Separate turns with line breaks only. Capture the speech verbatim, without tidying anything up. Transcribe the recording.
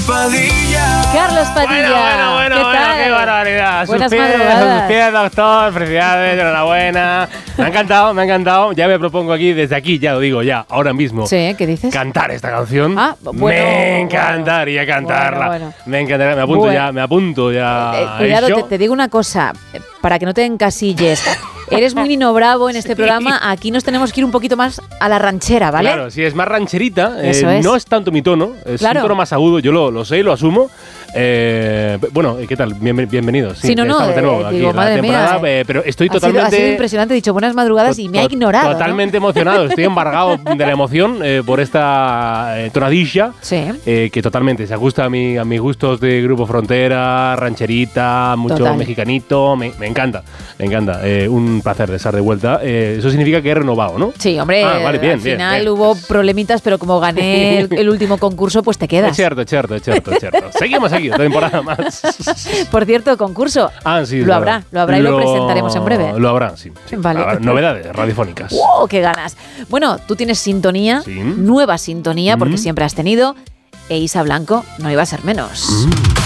Padilla.
Carlos Padilla.
Bueno, bueno,
¿Qué
bueno,
tal?
qué barbaridad.
Buenas
sus pies,
madrugadas.
sus pies, doctor. Felicidades, enhorabuena. Me ha encantado, me ha encantado. Ya me propongo aquí, desde aquí, ya lo digo, ya, ahora mismo.
Sí, ¿qué dices?
Cantar esta canción.
Ah, bueno,
me encantaría cantarla.
bueno, bueno.
Me encantaría, me apunto
Bueno.
ya, me apunto ya.
Eh, cuidado,
¿Eso?
te, te digo una cosa, eh, para que no te encasilles. Eres muy Nino Bravo en este programa. Aquí nos tenemos que ir un poquito más a la ranchera, ¿vale?
Claro, si es más rancherita, eh,
Eso es.
no es tanto mi tono, es
Claro.
un tono más agudo, yo lo, lo sé y lo asumo. Eh, bueno, ¿qué tal? Bien- bienvenidos.
Sí, no, no,
estamos de nuevo
eh,
aquí
digo,
en la
madre mía,
temporada,
eh,
eh, pero estoy
Ha sido,
totalmente...
ha sido impresionante, he dicho buenas madrugadas y me ha
to-
ignorado. ¿no?
Totalmente emocionado, estoy embargado de la emoción eh, por esta eh, tonadilla,
Sí.
eh, que totalmente se ajusta a, mi, a mis gustos de Grupo Frontera, rancherita, mucho
Total.
mexicanito, me, me encanta, me encanta. Eh, un placer de estar de vuelta. Eh, eso significa que he renovado, ¿no?
Sí, hombre,
Ah, vale, bien,
al
bien,
final
bien.
hubo problemitas, pero como gané el, el último concurso, pues te quedas.
Es cierto, es cierto, es cierto, es cierto. Seguimos aquí, otra temporada más.
Por cierto, concurso.
Ah, sí.
Lo habrá, lo habrá y lo presentaremos en breve.
Lo habrá, sí. sí.
Vale.
Habrá novedades radiofónicas.
¡Wow! ¡Qué ganas! Bueno, tú tienes sintonía,
Sí.
nueva sintonía, porque
Mm.
siempre has tenido, e Isa Blanco no iba a ser menos.
Mm.